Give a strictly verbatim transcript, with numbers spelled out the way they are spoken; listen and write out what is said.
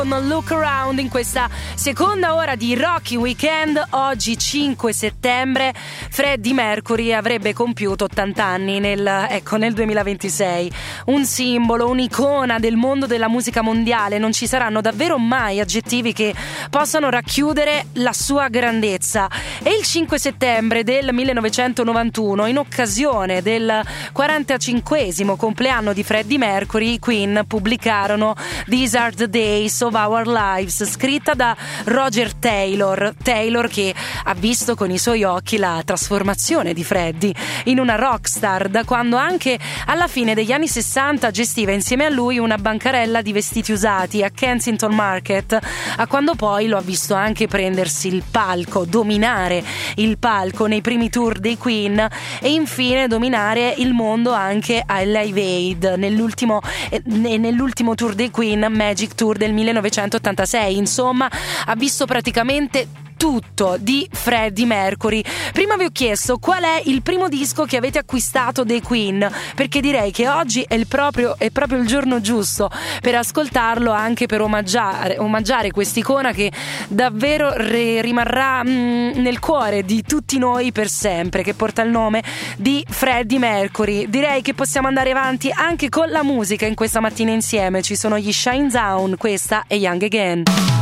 Look Around in questa seconda ora di Rocky Weekend. Oggi cinque settembre Freddie Mercury avrebbe compiuto ottanta anni nel, ecco, nel duemilaventisei. Un simbolo, un'icona del mondo della musica mondiale. Non ci saranno davvero mai aggettivi che possano racchiudere la sua grandezza. E il cinque settembre del millenovecentonovantuno, in occasione del quarantacinquesimo compleanno di Freddie Mercury, i Queen pubblicarono These Are the Days of Our Lives, scritta da Roger Taylor. Taylor che ha visto con i suoi occhi la trasformazione di Freddie in una rockstar, da quando anche alla fine degli anni sessanta gestiva insieme a lui una bancarella di vestiti usati a Kensington Market, a quando poi lo ha visto anche prendersi il palco, dominare il palco nei primi tour dei Queen e infine dominare il mondo anche a Live Aid nell'ultimo, eh, nell'ultimo tour dei Queen, Magic Tour del millenovecentottantasei. Insomma, ha visto praticamente tutto di Freddie Mercury. Prima vi ho chiesto qual è il primo disco che avete acquistato dei Queen, perché direi che oggi è il proprio, è proprio il giorno giusto per ascoltarlo, anche per omaggiare, omaggiare quest'icona che davvero re, rimarrà mh, nel cuore di tutti noi per sempre, che porta il nome di Freddie Mercury. Direi che possiamo andare avanti anche con la musica in questa mattina insieme. Ci sono gli Shine Down, questa è Young Again.